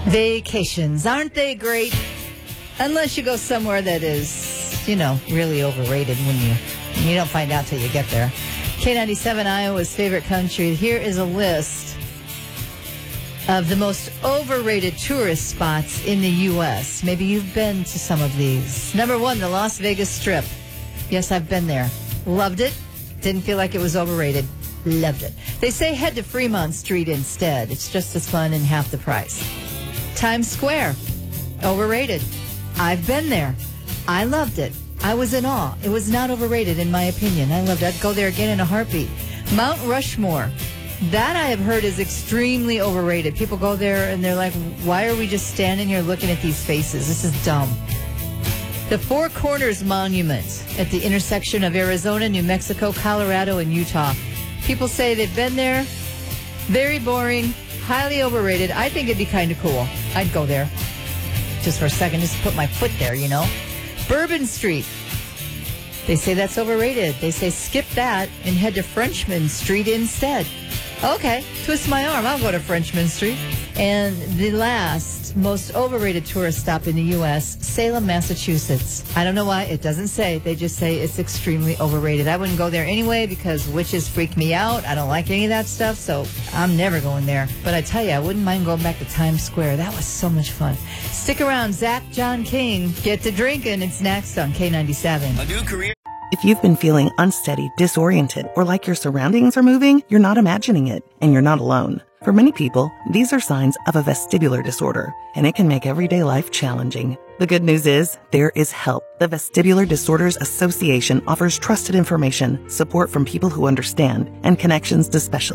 Vacations, aren't they great? Unless you go somewhere that is, really overrated when you don't find out till you get there. K97, Iowa's favorite country. Here is a list of the most overrated tourist spots in the U.S. Maybe you've been to some of these. Number 1, the Las Vegas Strip. Yes, I've been there. Loved it. Didn't feel like it was overrated. Loved it. They say head to Fremont Street instead. It's just as fun and half the price. Times Square. Overrated. I've been there. I loved it. I was in awe. It was not overrated in my opinion. I loved it. I'd go there again in a heartbeat. Mount Rushmore. That I have heard is extremely overrated. People go there and they're like, why are we just standing here looking at these faces? This is dumb. The Four Corners Monument at the intersection of Arizona, New Mexico, Colorado, and Utah. People say they've been there. Very boring. Highly overrated. I think it'd be kind of cool. I'd go there. Just for a second, just to put my foot there, Bourbon Street. They say that's overrated. They say skip that and head to Frenchman Street instead. Okay, twist my arm. I'll go to Frenchman Street. And the last most overrated tourist stop in the U.S., Salem, Massachusetts. I don't know why. It doesn't say. They just say it's extremely overrated. I wouldn't go there anyway because witches freak me out. I don't like any of that stuff, so I'm never going there. But I tell you, I wouldn't mind going back to Times Square. That was so much fun. Stick around. Zach John King. Get to drinking. It's next on K97. A new career. If you've been feeling unsteady, disoriented, or like your surroundings are moving, you're not imagining it, and you're not alone. For many people, these are signs of a vestibular disorder, and it can make everyday life challenging. The good news is, there is help. The Vestibular Disorders Association offers trusted information, support from people who understand, and connections to specialists.